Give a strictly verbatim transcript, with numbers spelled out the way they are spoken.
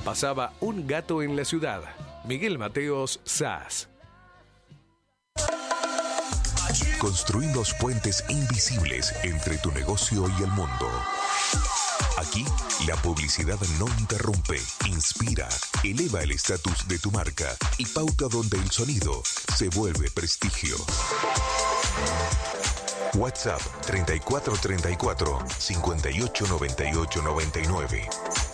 Pasaba un gato en la ciudad. Miguel Mateos, S A S. Construimos puentes invisibles entre tu negocio y el mundo. Aquí, la publicidad no interrumpe, inspira, eleva el estatus de tu marca y pauta donde el sonido se vuelve prestigio. WhatsApp treinta y cuatro treinta y cuatro, cincuenta y ocho noventa y ocho noventa y nueve.